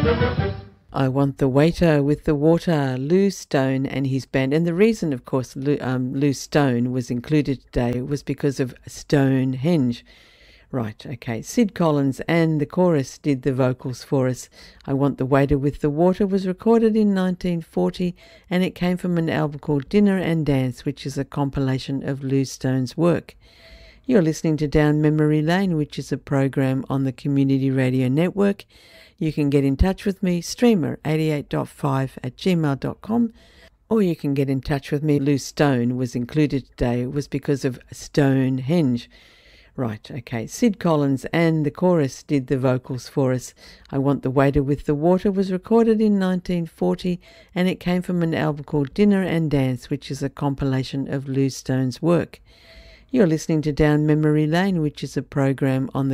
I Want the Waiter with the Water, Lou Stone and his band. And the reason, of course, Lou Stone was included today was because of Stonehenge. Right, okay. Sid Collins and the chorus did the vocals for us. I Want the Waiter with the Water was recorded in 1940 and it came from an album called Dinner and Dance, which is a compilation of Lou Stone's work. You're listening to Down Memory Lane, which is a program on the Community Radio Network. You can get in touch with me, streamer88.5@gmail.com, or you can get in touch with me. Lou Stone was included today. It was because of Stonehenge. Right, okay. Sid Collins and the chorus did the vocals for us. I Want the Waiter with the Water was recorded in 1940 and it came from an album called Dinner and Dance, which is a compilation of Lou Stone's work. You're listening to Down Memory Lane, which is a program on the